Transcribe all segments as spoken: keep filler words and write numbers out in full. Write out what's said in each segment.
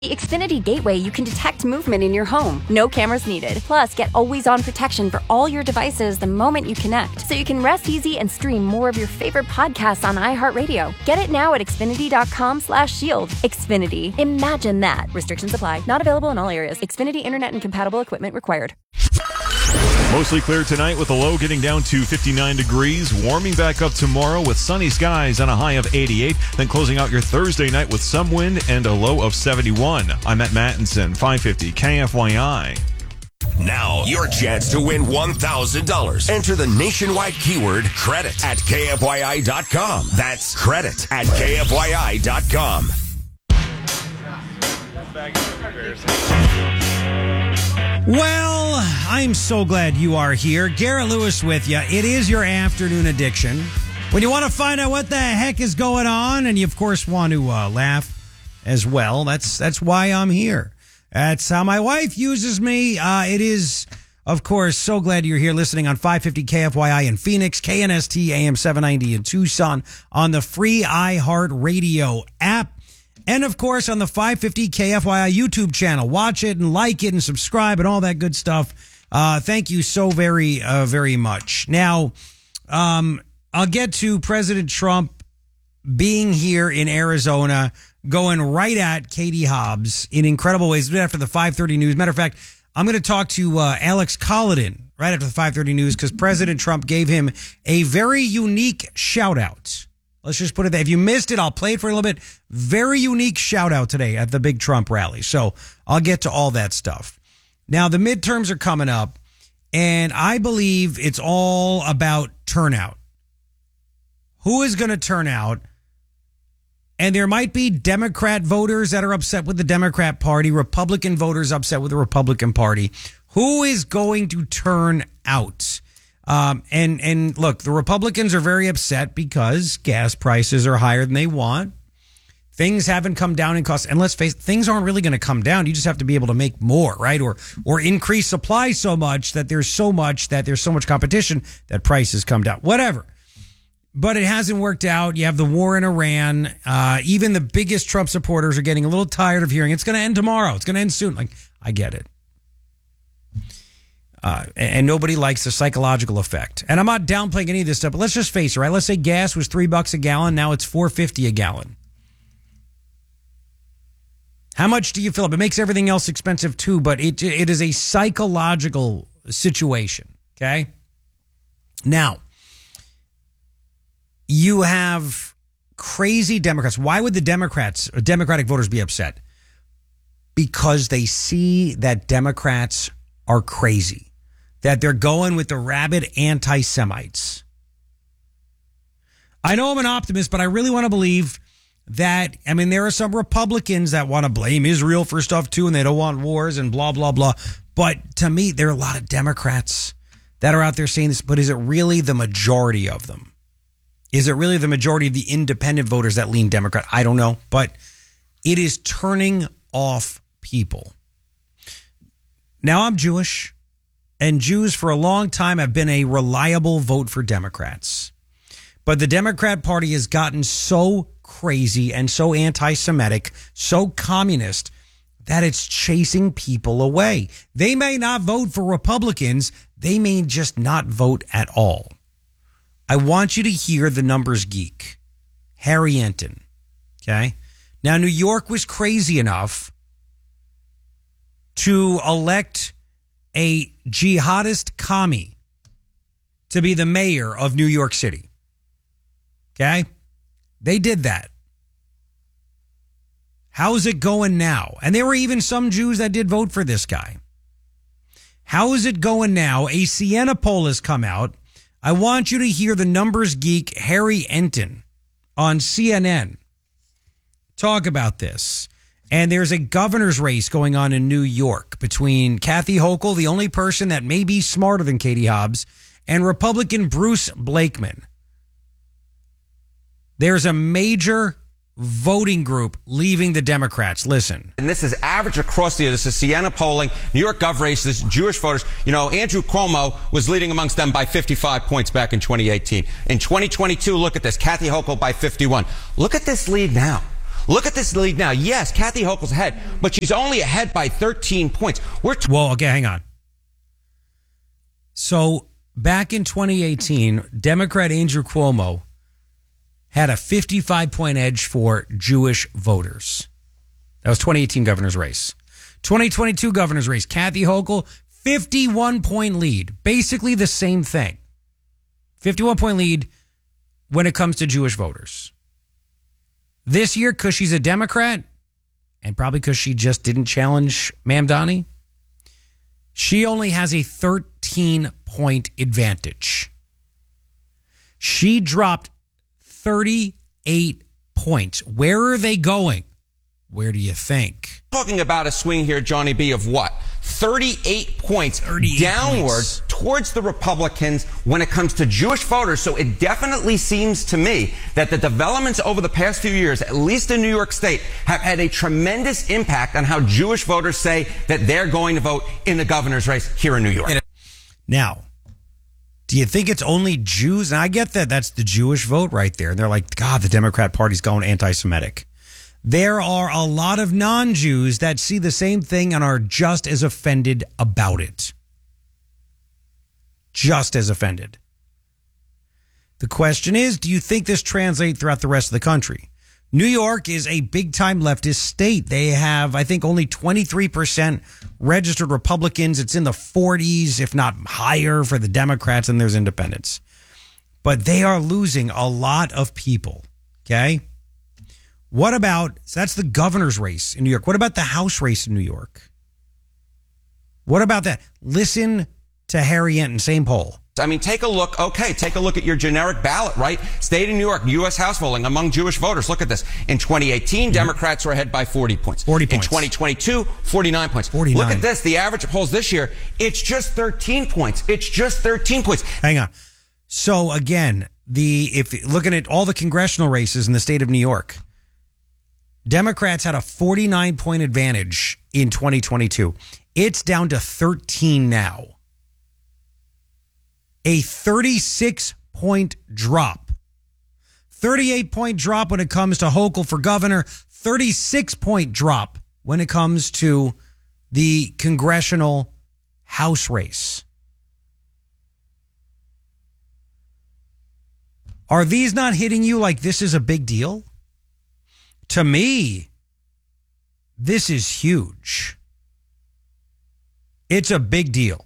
The Xfinity Gateway, you can detect movement in your home. No cameras needed. Plus, get always-on protection for all your devices the moment you connect. So you can rest easy and stream more of your favorite podcasts on iHeartRadio. Get it now at Xfinity.com slash shield. Xfinity. Imagine that. Restrictions apply. Not available in all areas. Xfinity Internet and compatible equipment required. Mostly clear tonight with the low getting down to fifty-nine degrees. Warming back up tomorrow with sunny skies and a high of eighty-eight. Then closing out your Thursday night with some wind and a low of seventy-one. I'm Matt Mattinson, five fifty K F Y I. Now, your chance to win one thousand dollars. Enter the nationwide keyword credit at K F Y I dot com. That's credit at K F Y I dot com. Well, I'm so glad you are here. Garrett Lewis with you. It is your afternoon addiction. When you want to find out what the heck is going on, and you, of course, want to uh, laugh as well, that's that's why I'm here. That's how my wife uses me. Uh, it is, of course, so glad you're here listening on five fifty K F Y I in Phoenix, K N S T A M seven ninety in Tucson, on the free iHeartRadio app. And, of course, on the five fifty K F Y I YouTube channel. Watch it and like it and subscribe and all that good stuff. Uh, thank you so very, uh, very much. Now, um, I'll get to President Trump being here in Arizona, going right at Katie Hobbs in incredible ways after the five thirty news. Matter of fact, I'm going to talk to uh, Alex Colladin right after the five thirty news because President Trump gave him a very unique shout-out. Let's just put it there. If you missed it, I'll play it for a little bit. Very unique shout out today at the big Trump rally. So I'll get to all that stuff. Now, the midterms are coming up, and I believe it's all about turnout. Who is going to turn out? And there might be Democrat voters that are upset with the Democrat Party, Republican voters upset with the Republican Party. Who is going to turn out? Um, and, and look, the Republicans are very upset because gas prices are higher than they want. Things haven't come down in cost. And let's face it, things aren't really going to come down. You just have to be able to make more, right? Or, or increase supply so much that there's so much that there's so much competition that prices come down, whatever. But it hasn't worked out. You have the war in Iran. Uh, even the biggest Trump supporters are getting a little tired of hearing it's going to end tomorrow. It's going to end soon. Like, I get it. Uh, and nobody likes the psychological effect. And I'm not downplaying any of this stuff, but let's just face it, right? Let's say gas was three bucks a gallon. Now it's four fifty a gallon. How much do you fill up? It makes everything else expensive too, but it it is a psychological situation. Okay. Now, you have crazy Democrats. Why would the Democrats, Democratic voters be upset? Because they see that Democrats are crazy. That they're going with the rabid anti-Semites. I know I'm an optimist, but I really want to believe that, I mean, there are some Republicans that want to blame Israel for stuff too, and they don't want wars and blah, blah, blah. But to me, there are a lot of Democrats that are out there saying this, but is it really the majority of them? Is it really the majority of the independent voters that lean Democrat? I don't know, but it is turning off people. Now, I'm Jewish, and Jews for a long time have been a reliable vote for Democrats. But the Democrat Party has gotten so crazy and so anti-Semitic, so communist, that it's chasing people away. They may not vote for Republicans. They may just not vote at all. I want you to hear the numbers geek, Harry Enton. Okay? Now, New York was crazy enough to elect a jihadist commie to be the mayor of New York City. Okay? They did that. How's it going now? And there were even some Jews that did vote for this guy. How is it going now? A Siena poll has come out. I want you to hear the numbers geek Harry Enton on C N N talk about this. And there's a governor's race going on in New York between Kathy Hochul, the only person that may be smarter than Katie Hobbs, and Republican Bruce Blakeman. There's a major voting group leaving the Democrats. Listen. And this is average across the year. This is Siena polling, New York gov race, this Jewish voters. You know, Andrew Cuomo was leading amongst them by fifty-five points back in twenty eighteen. In twenty twenty-two, look at this. Kathy Hochul by fifty-one. Look at this lead now. Look at this lead now. Yes, Kathy Hochul's ahead, but she's only ahead by thirteen points. We're t- well, okay, hang on. So back in twenty eighteen, Democrat Andrew Cuomo had a fifty-five point edge for Jewish voters. That was twenty eighteen governor's race. twenty twenty-two governor's race, Kathy Hochul, fifty-one point lead. Basically the same thing. fifty-one point lead when it comes to Jewish voters. This year, because she's a Democrat, and probably because she just didn't challenge Mamdani, she only has a thirteen point advantage. She dropped thirty-eight points. Where are they going? Where do you think? Talking about a swing here, Johnny B, of what? thirty-eight points thirty-eight downward points. Towards the Republicans when it comes to Jewish voters. So it definitely seems to me that the developments over the past few years, at least in New York State, have had a tremendous impact on how Jewish voters say that they're going to vote in the governor's race here in New York. Now, do you think it's only Jews? And I get that that's the Jewish vote right there. And they're like, God, the Democrat Party's going anti-Semitic. There are a lot of non-Jews that see the same thing and are just as offended about it. Just as offended. The question is, do you think this translates throughout the rest of the country? New York is a big-time leftist state. They have, I think, only twenty-three percent registered Republicans. It's in the forties, if not higher, for the Democrats, and there's independents. But they are losing a lot of people, okay? What about, so that's the governor's race in New York. What about the House race in New York? What about that? Listen to Harry Enton, same poll. I mean, take a look. Okay, take a look at your generic ballot, right? State of New York, U S House polling among Jewish voters. Look at this. In twenty eighteen, mm-hmm. Democrats were ahead by forty points. forty points. In twenty twenty-two, forty-nine points. forty-nine. Look at this. The average polls this year, it's just thirteen points. It's just thirteen points. Hang on. So again, the if looking at all the congressional races in the state of New York, Democrats had a forty-nine point advantage in twenty twenty-two. It's down to thirteen now. A thirty-six point drop. thirty-eight point drop when it comes to Hochul for governor. thirty-six point drop when it comes to the congressional House race. Are these not hitting you like this is a big deal? To me, this is huge. It's a big deal.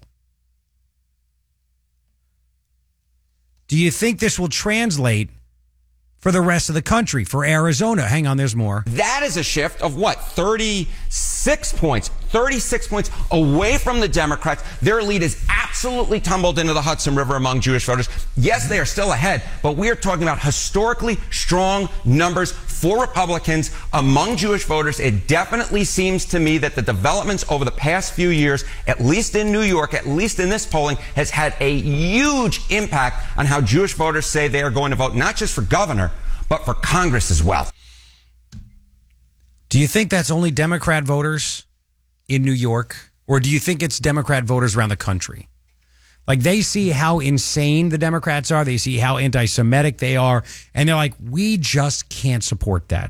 Do you think this will translate for the rest of the country, for Arizona? Hang on, there's more. That is a shift of what? thirty-six points. thirty-six points away from the Democrats. Their lead is absolutely tumbled into the Hudson River among Jewish voters. Yes, they are still ahead, but we are talking about historically strong numbers for Republicans among Jewish voters. It definitely seems to me that the developments over the past few years, at least in New York, at least in this polling, has had a huge impact on how Jewish voters say they are going to vote, not just for governor, but for Congress as well. Do you think that's only Democrat voters in New York? Or do you think it's Democrat voters around the country? Like, they see how insane the Democrats are. They see how anti-Semitic they are. And they're like, we just can't support that.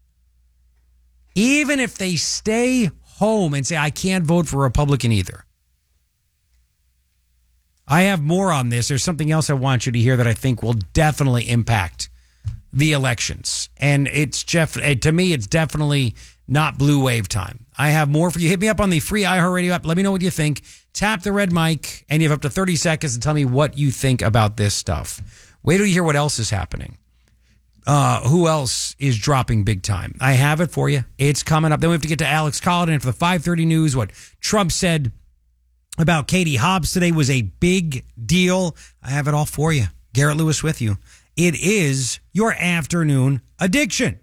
Even if they stay home and say, I can't vote for a Republican either. I have more on this. There's something else I want you to hear that I think will definitely impact the elections. And it's Jeff, to me, it's definitely not blue wave time. I have more for you. Hit me up on the free iHeartRadio app. Let me know what you think. Tap the red mic, and you have up to thirty seconds to tell me what you think about this stuff. Wait till you hear what else is happening. Uh, who else is dropping big time? I have it for you. It's coming up. Then we have to get to Alex Collin for the five thirty news. What Trump said about Katie Hobbs today was a big deal. I have it all for you. Garrett Lewis with you. It is your afternoon addiction.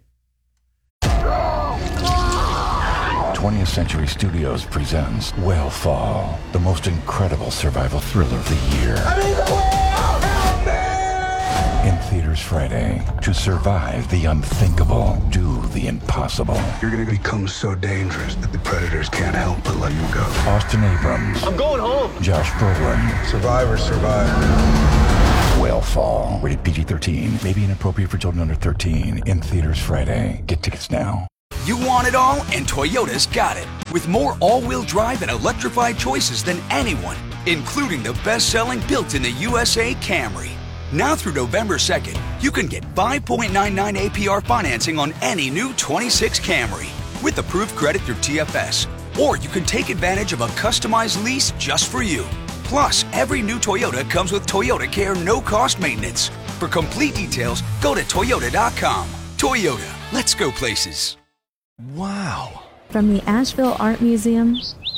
twentieth Century Studios presents Whale the most incredible survival thriller of the year. I need the whale! Help me! In theaters Friday. To survive the unthinkable, do the impossible. You're going to become so dangerous that the predators can't help but let you go. Austin Abrams. I'm going home. Josh Brolin. Survivors survive. Whale Fall. Rated P G thirteen. May be inappropriate for children under thirteen. In theaters Friday. Get tickets now. You want it all, and Toyota's got it. With more all-wheel drive and electrified choices than anyone, including the best-selling built in the U S A Camry. Now through November second, you can get five point nine nine A P R financing on any new twenty-six Camry with approved credit through T F S. Or you can take advantage of a customized lease just for you. Plus, every new Toyota comes with Toyota Care no-cost maintenance. For complete details, go to Toyota dot com. Toyota, let's go places. Wow. From the Asheville Art Museum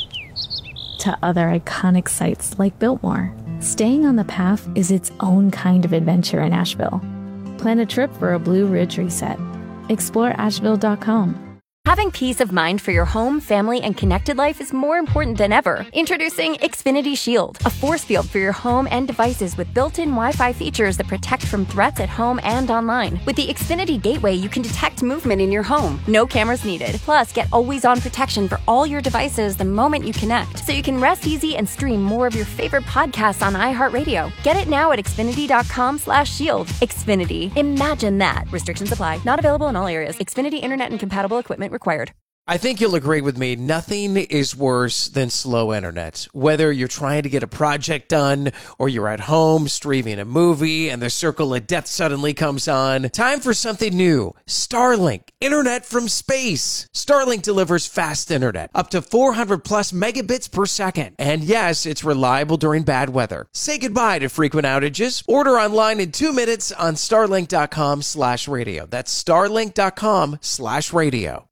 to other iconic sites like Biltmore, staying on the path is its own kind of adventure in Asheville. Plan a trip for a Blue Ridge reset. Explore Asheville dot com. Having peace of mind for your home, family, and connected life is more important than ever. Introducing Xfinity Shield, a force field for your home and devices with built-in Wi-Fi features that protect from threats at home and online. With the Xfinity Gateway, you can detect movement in your home. No cameras needed. Plus, get always-on protection for all your devices the moment you connect, so you can rest easy and stream more of your favorite podcasts on iHeartRadio. Get it now at Xfinity dot com slash shield. Xfinity. Imagine that. Restrictions apply. Not available in all areas. Xfinity Internet and compatible equipment required. I think you'll agree with me. Nothing is worse than slow internet. Whether you're trying to get a project done or you're at home streaming a movie and the circle of death suddenly comes on. Time for something new. Starlink. Internet from space. Starlink delivers fast internet. Up to four hundred plus megabits per second. And yes, it's reliable during bad weather. Say goodbye to frequent outages. Order online in two minutes on starlink dot com slash radio. That's starlink dot com slash radio.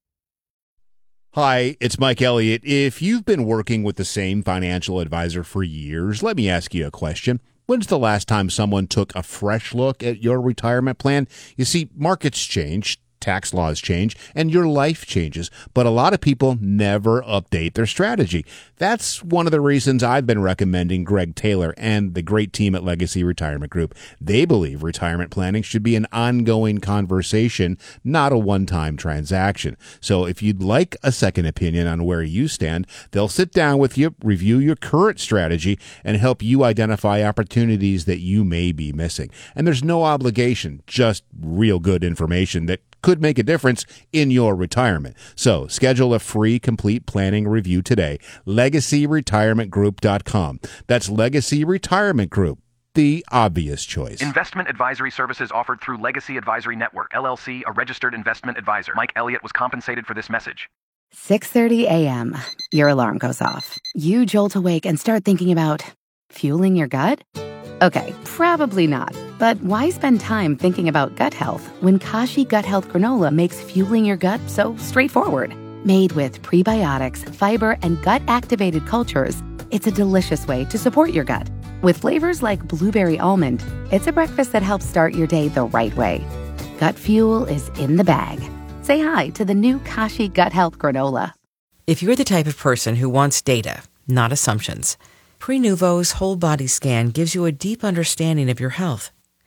Hi, it's Mike Elliott. If you've been working with the same financial advisor for years, let me ask you a question. When's the last time someone took a fresh look at your retirement plan? You see, markets change, tax laws change, and your life changes, but a lot of people never update their strategy. That's one of the reasons I've been recommending Greg Taylor and the great team at Legacy Retirement Group. They believe retirement planning should be an ongoing conversation, not a one-time transaction. So if you'd like a second opinion on where you stand, they'll sit down with you, review your current strategy, and help you identify opportunities that you may be missing. And there's no obligation, just real good information that could make a difference in your retirement. So schedule a free complete planning review today. legacy retirement group dot com. That's Legacy Retirement Group, the obvious choice. Investment advisory services offered through Legacy Advisory Network, L L C, a registered investment advisor. Mike Elliott was compensated for this message. six thirty a.m. Your alarm goes off. You jolt awake and start thinking about fueling your gut? Okay, probably not. But why spend time thinking about gut health when Kashi Gut Health Granola makes fueling your gut so straightforward? Made with prebiotics, fiber, and gut-activated cultures, it's a delicious way to support your gut. With flavors like blueberry almond, it's a breakfast that helps start your day the right way. Gut fuel is in the bag. Say hi to the new Kashi Gut Health Granola. If you're the type of person who wants data, not assumptions, Prenuvo's whole body scan gives you a deep understanding of your health.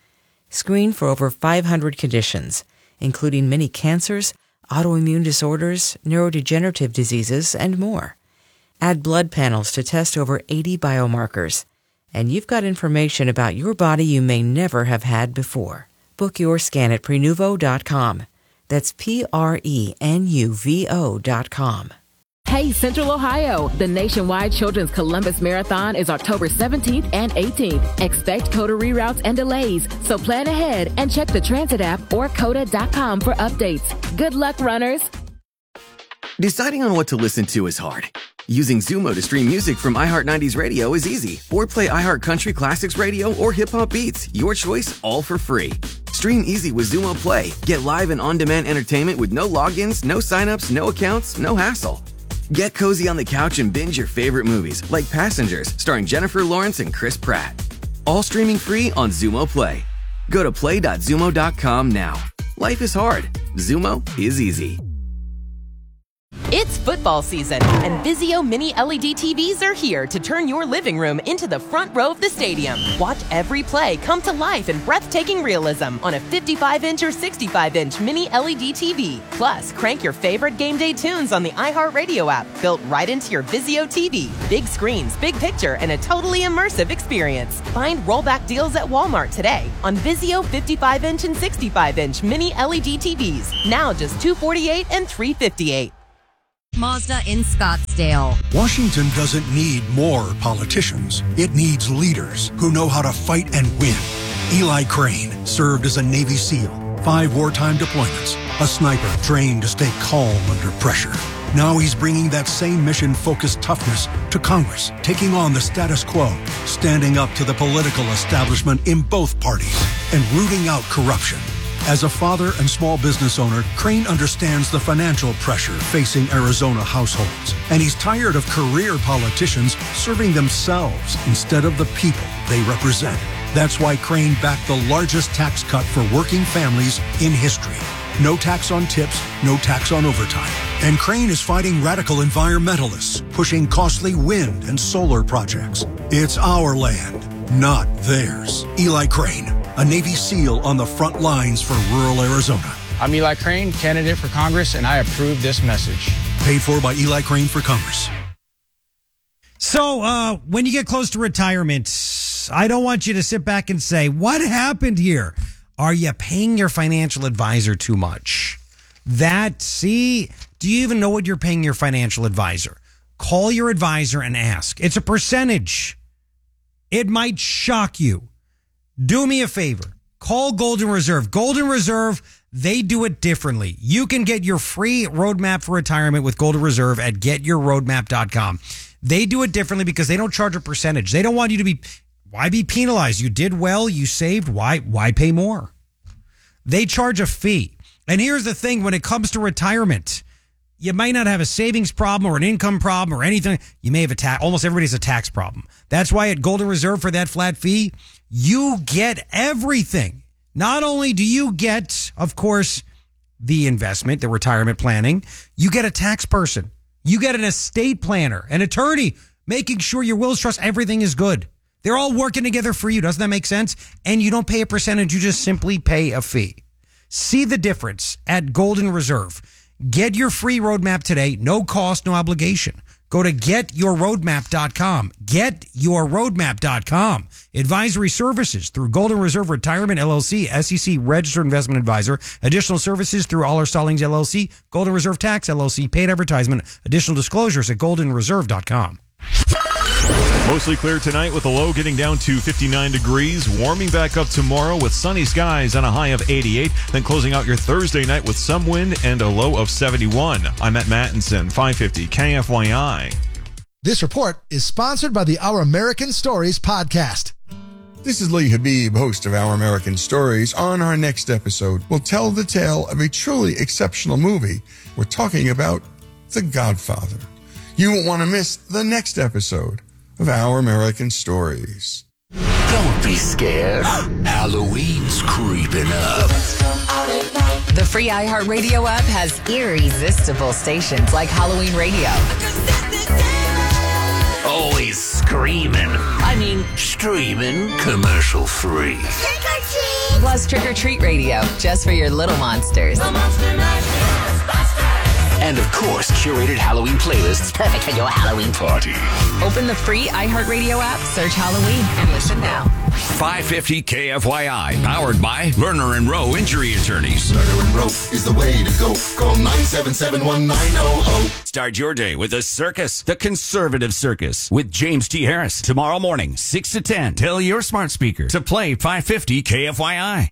Screen for over five hundred conditions, including many cancers, autoimmune disorders, neurodegenerative diseases, and more. Add blood panels to test over eighty biomarkers, and you've got information about your body you may never have had before. Book your scan at Prenuvo dot com. That's P R E N U V O dot com. Hey, Central Ohio! The nationwide Children's Columbus Marathon is October seventeenth and eighteenth. Expect COTA reroutes and delays, so plan ahead and check the Transit app or COTA dot com for updates. Good luck, runners! Deciding on what to listen to is hard. Using Zumo to stream music from iHeart nineties Radio is easy. Or play iHeart Country Classics Radio or Hip Hop Beats. Your choice, all for free. Stream easy with Zumo Play. Get live and on-demand entertainment with no logins, no signups, no accounts, no hassle. Get cozy on the couch and binge your favorite movies, like Passengers, starring Jennifer Lawrence and Chris Pratt. All streaming free on Zumo Play. Go to play dot zumo dot com now. Life is hard. Zumo is easy. It's football season, and Vizio Mini L E D T Vs are here to turn your living room into the front row of the stadium. Watch every play come to life in breathtaking realism on a fifty-five inch or sixty-five inch Mini L E D T V. Plus, crank your favorite game day tunes on the iHeartRadio app, built right into your Vizio T V. Big screens, big picture, and a totally immersive experience. Find rollback deals at Walmart today on Vizio fifty-five inch and sixty-five inch Mini L E D T Vs. Now just two hundred forty-eight dollars and three hundred fifty-eight dollars. Mazda in Scottsdale. Washington doesn't need more politicians. It needs leaders who know how to fight and win. Eli Crane served as a Navy SEAL, five wartime deployments, a sniper trained to stay calm under pressure. Now he's bringing that same mission-focused toughness to Congress, taking on the status quo, standing up to the political establishment in both parties, and rooting out corruption. As a father and small business owner, Crane understands the financial pressure facing Arizona households, and he's tired of career politicians serving themselves instead of the people they represent. That's why Crane backed the largest tax cut for working families in history. No tax on tips, no tax on overtime. And Crane is fighting radical environmentalists, pushing costly wind and solar projects. It's our land, not theirs. Eli Crane, a Navy SEAL on the front lines for rural Arizona. I'm Eli Crane, candidate for Congress, and I approve this message. Paid for by Eli Crane for Congress. So, uh, when you get close to retirement, I don't want you to sit back and say, what happened here? Are you paying your financial advisor too much? That, see, do you even know what you're paying your financial advisor? Call your advisor and ask. It's a percentage. It might shock you. Do me a favor. Call Golden Reserve. Golden Reserve, they do it differently. You can get your free roadmap for retirement with Golden Reserve at get your roadmap dot com. They do it differently because they don't charge a percentage. They don't want you to be, why be penalized? You did well, you saved, why, why pay more? They charge a fee. And here's the thing, when it comes to retirement, you might not have a savings problem or an income problem or anything. You may have a tax, almost everybody has a tax problem. That's why at Golden Reserve, for that flat fee, you get everything. Not only do you get, of course, the investment, the retirement planning, you get a tax person. You get an estate planner, an attorney, making sure your wills, trust, everything is good. They're all working together for you. Doesn't that make sense? And you don't pay a percentage. You just simply pay a fee. See the difference at Golden Reserve. Get your free roadmap today. No cost, no obligation. Go to get your roadmap dot com. get your roadmap dot com. Advisory services through Golden Reserve Retirement, L L C, S E C Registered Investment Advisor. Additional services through Aller Stallings, L L C, Golden Reserve Tax, L L C. Paid advertisement. Additional disclosures at golden reserve dot com. Mostly clear tonight with a low getting down to fifty-nine degrees. Warming back up tomorrow with sunny skies and a high of eighty-eight. Then closing out your Thursday night with some wind and a low of seventy-one. I'm Matt Mattinson, five fifty K F Y I. This report is sponsored by the Our American Stories podcast. This is Lee Habib, host of Our American Stories. On our next episode, we'll tell the tale of a truly exceptional movie. We're talking about The Godfather. You won't want to miss the next episode of Our American Stories. Don't be scared. Halloween's creeping up. The free iHeartRadio app has irresistible stations like Halloween Radio. Always screaming. I mean, streaming commercial free. Trick or treat! Plus Trick or Treat Radio, just for your little monsters. And of course, curated Halloween playlists perfect for your Halloween party. Open the free iHeartRadio app, search Halloween, and listen now. five fifty K F Y I, powered by Lerner and Rowe Injury Attorneys. Lerner and Rowe is the way to go. Call nine seven seven, one nine zero zero. Start your day with the circus, the Conservative Circus, with James T. Harris. Tomorrow morning, six to ten. Tell your smart speaker to play five fifty K F Y I.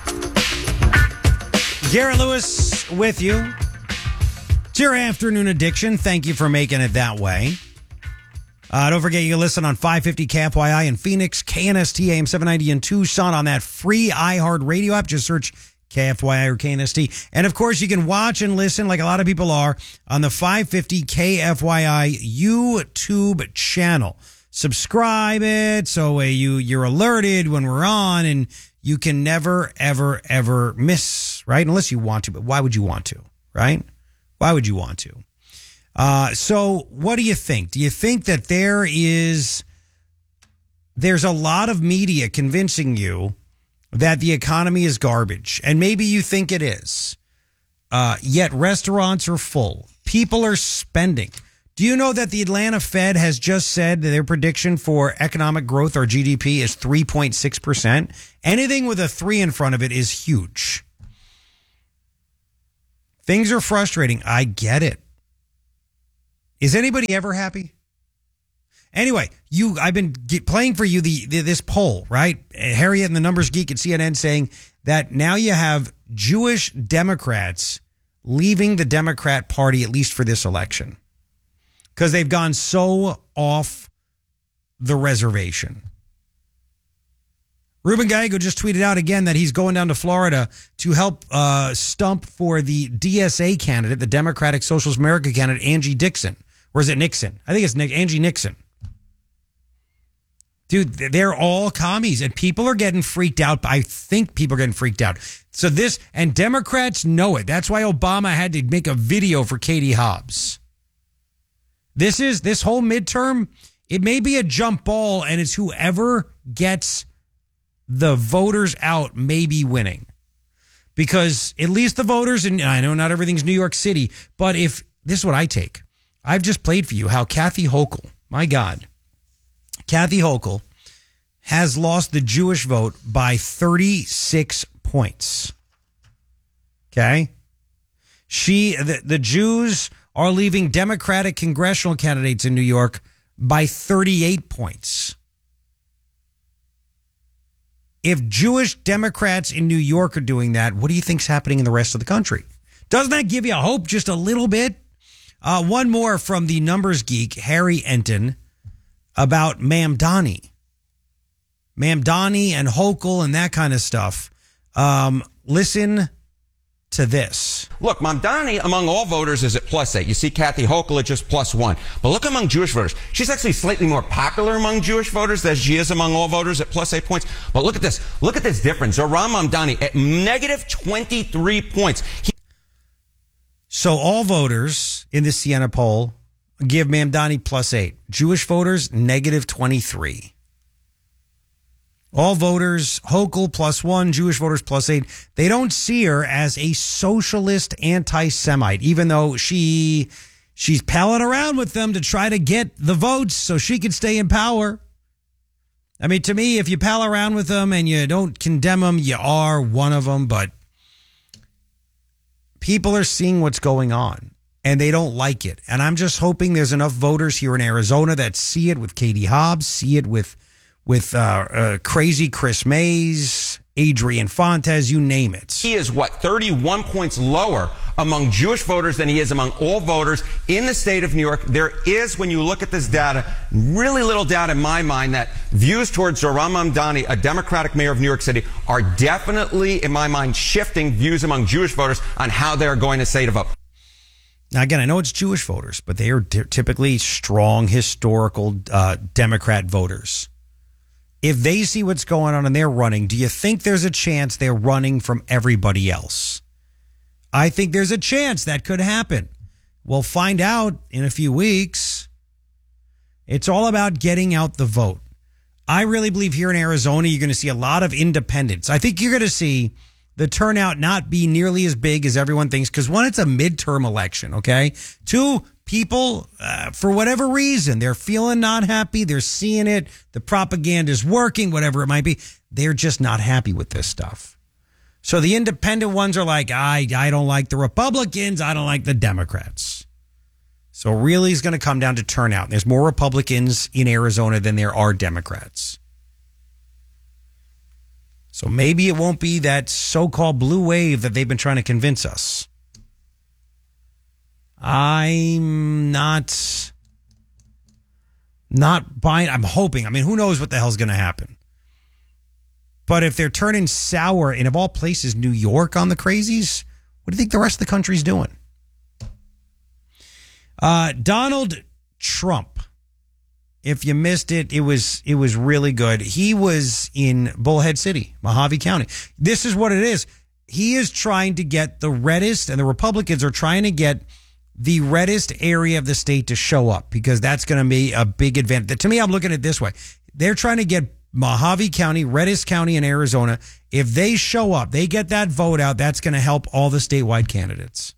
Garrett Lewis with you. It's your afternoon addiction. Thank you for making it that way. Uh, don't forget you can listen on five fifty K F Y I in Phoenix, K N S T A M seven ninety in Tucson on that free iHeartRadio app. Just search K F Y I or K N S T. And of course, you can watch and listen like a lot of people are on the five fifty K F Y I YouTube channel. Subscribe it so uh, you, you're alerted when we're on, and you can never, ever, ever miss, right? Unless you want to, but why would you want to, right? Why would you want to? Uh, so what do you think? Do you think that there is, there's a lot of media convincing you that the economy is garbage? And maybe you think it is. Uh, yet restaurants are full. People are spending. Do you know that the Atlanta Fed has just said that their prediction for economic growth, or G D P, is three point six percent? Anything with a three in front of it is huge. Things are frustrating. I get it. Is anybody ever happy? Anyway, you, I've been get, playing for you the, the this poll, right? Harriet and the Numbers Geek at C N N saying that now you have Jewish Democrats leaving the Democrat Party, at least for this election, because they've gone so off the reservation. Ruben Gallego just tweeted out again that he's going down to Florida to help uh, stump for the D S A candidate, the Democratic Socialist America candidate, Angie Dixon. Or is it Nixon? I think it's Nick, Angie Nixon. Dude, they're all commies, and people are getting freaked out. I think people are getting freaked out. So this, and Democrats know it. That's why Obama had to make a video for Katie Hobbs. This is, this whole midterm, it may be a jump ball, and it's whoever gets the voters out may be winning. Because at least the voters, and I know not everything's New York City, but if, this is what I take. I've just played for you how Kathy Hochul, my God, Kathy Hochul has lost the Jewish vote by thirty-six points. Okay? She, the, the Jews are leaving Democratic congressional candidates in New York by thirty-eight points. If Jewish Democrats in New York are doing that, what do you think's happening in the rest of the country? Doesn't that give you hope just a little bit? Uh, one more from the Numbers Geek, Harry Enton, about Mamdani. Mamdani and Hochul and that kind of stuff. Um, listen to this. Look, Mamdani among all voters is at plus eight. You see Kathy Hochul at just plus one. But look among Jewish voters. She's actually slightly more popular among Jewish voters than she is among all voters at plus eight points. But look at this. Look at this difference. Zohran Mamdani at negative twenty-three points. He- so all voters in the Siena poll give Mamdani plus eight. Jewish voters, negative twenty-three. All voters, Hochul plus one, Jewish voters plus eight. They don't see her as a socialist anti-Semite, even though she she's palling around with them to try to get the votes so she can stay in power. I mean, to me, if you pal around with them and you don't condemn them, you are one of them. But people are seeing what's going on, and they don't like it. And I'm just hoping there's enough voters here in Arizona that see it with Katie Hobbs, see it with with uh, uh, crazy Chris Mays, Adrian Fontes, you name it. He is, what, thirty-one points lower among Jewish voters than he is among all voters in the state of New York. There is, when you look at this data, really little doubt in my mind that views towards Zohran Mamdani, a Democratic mayor of New York City, are definitely, in my mind, shifting views among Jewish voters on how they're going to say to vote. Now, again, I know it's Jewish voters, but they are t- typically strong, historical uh, Democrat voters. If they see what's going on and they're running, do you think there's a chance they're running from everybody else? I think there's a chance that could happen. We'll find out in a few weeks. It's all about getting out the vote. I really believe here in Arizona, you're going to see a lot of independents. I think you're going to see the turnout not be nearly as big as everyone thinks, because one, it's a midterm election, okay? Two, people, uh, for whatever reason, they're feeling not happy. They're seeing it. The propaganda is working, whatever it might be. They're just not happy with this stuff. So the independent ones are like, I, I don't like the Republicans. I don't like the Democrats. So really it's going to come down to turnout. There's more Republicans in Arizona than there are Democrats. So maybe it won't be that so-called blue wave that they've been trying to convince us. I'm not, not buying. I'm hoping. I mean, who knows what the hell's going to happen? But if they're turning sour, and of all places, New York on the crazies, what do you think the rest of the country's doing? Uh, Donald Trump. If you missed it, it was it was really good. He was in Bullhead City, Mojave County. This is what it is. He is trying to get the reddest, and the Republicans are trying to get the reddest area of the state to show up, because that's going to be a big advantage. To me, I'm looking at it this way. They're trying to get Mojave County, reddest county in Arizona. If they show up, they get that vote out, that's going to help all the statewide candidates.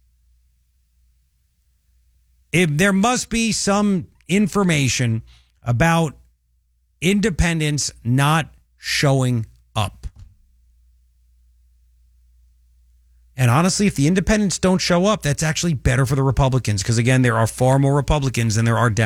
If there must be some information about independents not showing up. And honestly, if the independents don't show up, that's actually better for the Republicans, because again, there are far more Republicans than there are Democrats.